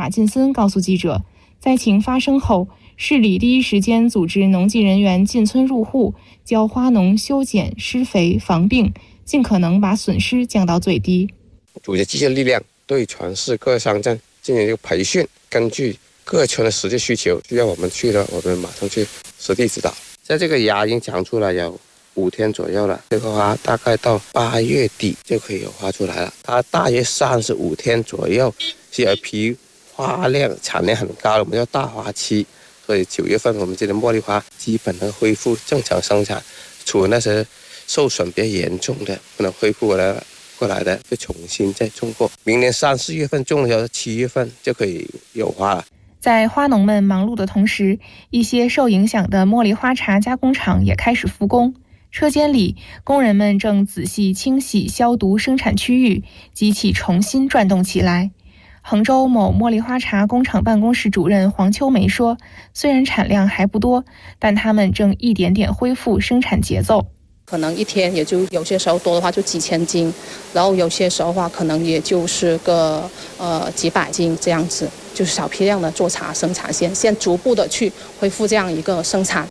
马进森告诉记者，灾情发生后，市里第一时间组织农技人员进村入户，教花农修剪、施肥、防病，尽可能把损失降到最低。 组织机械力量对全市各乡镇进行一个培训，根据各村的实际需求，需要我们去的，我们马上去实地指导。在这个芽已经长出来有5天左右了，这个花大概到8月底就可以有花出来了。它大约35天左右是有一批花量产量很高的，我们叫大花期。所以9月份我们这的茉莉花基本能恢复正常生产，除了那些受损比较严重的不能恢复过来的，就重新再种过。明年3、4月份种的时候，7月份就可以有花了。 在花农们忙碌的同时，一些受影响的茉莉花茶加工厂也开始复工。车间里，工人们正仔细清洗、消毒生产区域，机器重新转动起来。衡州某茉莉花茶工厂办公室主任黄秋梅说，虽然产量还不多，但他们正一点点恢复生产节奏。 可能一天也就有些时候多的话就几千斤，然后有些时候的话可能也就是个几百斤这样子，就是小批量的做茶生产先逐步的去恢复这样一个生产。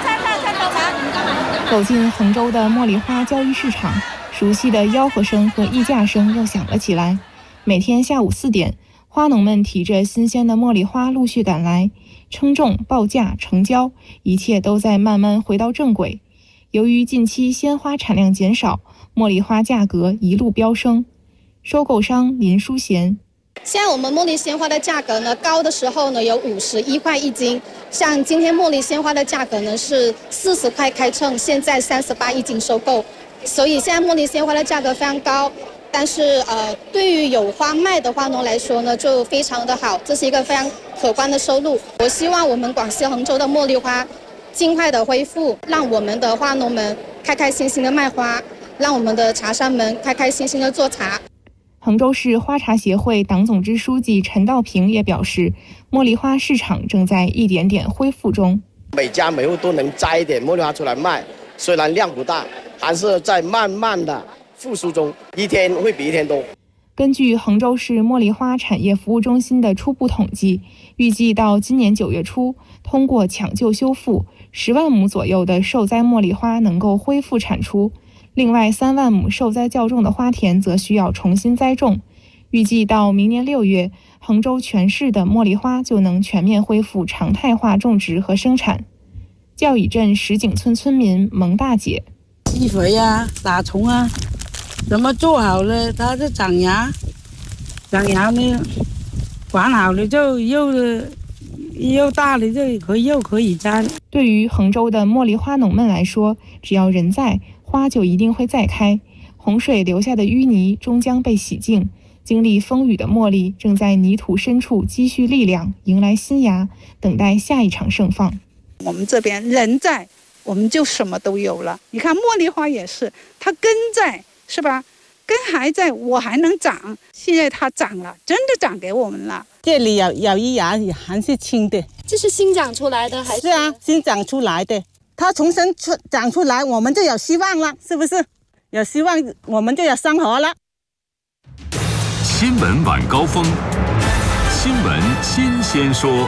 走进衡州的茉莉花交易市场，熟悉的吆喝声和议价声又响了起来。每天下午4点，花农们提着新鲜的茉莉花陆续赶来，称重、报价、成交，一切都在慢慢回到正轨。由于近期鲜花产量减少，茉莉花价格一路飙升。收购商林淑贤， 现在我们茉莉鲜花的价格呢，高的时候呢有51块1斤，像今天茉莉鲜花的价格呢是40块开称，现在381斤收购，所以现在茉莉鲜花的价格非常高。但是对于有花卖的花农来说呢，就非常的好，这是一个非常可观的收入。我希望我们广西衡州的茉莉花尽快的恢复，让我们的花农们开开心心的卖花，让我们的茶商们开开心心的做茶。 衡州市花茶协会党总支书记陈道平也表示，茉莉花市场正在一点点恢复中。 每家每户都能摘一点茉莉花出来卖，虽然量不大，还是在慢慢的复苏中，一天会比一天多。 根据衡州市茉莉花产业服务中心的初步统计，预计到今年9月初，通过抢救修复，10万亩左右的受灾茉莉花能够恢复产出。另外3万亩受灾较重的花田则需要重新栽种。预计到明年6月，衡州全市的茉莉花就能全面恢复常态化种植和生产。教乙镇石井村村民蒙大姐， 施肥啊，打虫啊，怎么做好了它就长芽呢，管好了就又大了就又可以摘。 对于衡州的茉莉花农们来说，只要人在，花就一定会再开。洪水留下的淤泥终将被洗净，经历风雨的茉莉正在泥土深处积蓄力量，迎来新芽，等待下一场盛放。 我们这边人在，我们就什么都有了。你看茉莉花也是，它根在，是吧？根还在，我还能长。现在它长了，真的长给我们了。 这里有一芽也还是青的， 这是新长出来的还是？ 是啊，新长出来的。它重新长出来，我们就有希望了，是不是？有希望，我们就有生活了。 新闻晚高峰，新闻新鲜说。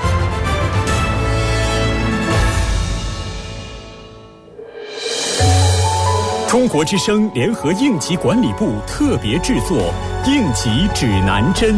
中国之声联合应急管理部特别制作《应急指南针》。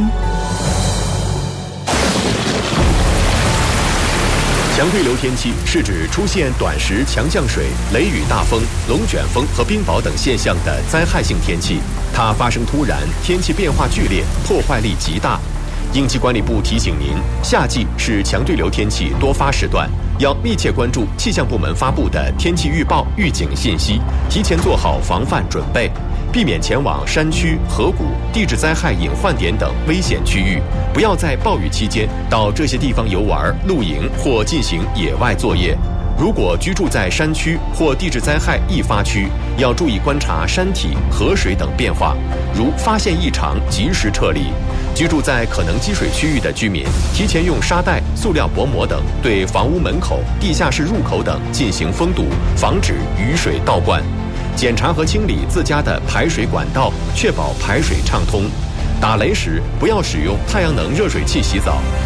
强对流天气是指出现短时强降水、雷雨大风、龙卷风和冰雹等现象的灾害性天气，它发生突然，天气变化剧烈，破坏力极大。应急管理部提醒您，夏季是强对流天气多发时段，要密切关注气象部门发布的天气预报、预警信息，提前做好防范准备，避免前往山区、河谷、地质灾害隐患点等危险区域，不要在暴雨期间到这些地方游玩、露营或进行野外作业。如果居住在山区或地质灾害易发区，要注意观察山体、河水等变化，如发现异常及时撤离。居住在可能积水区域的居民，提前用沙袋、塑料薄膜等对房屋门口、地下室入口等进行封堵，防止雨水倒灌。检查和清理自家的排水管道，确保排水畅通。打雷时不要使用太阳能热水器洗澡。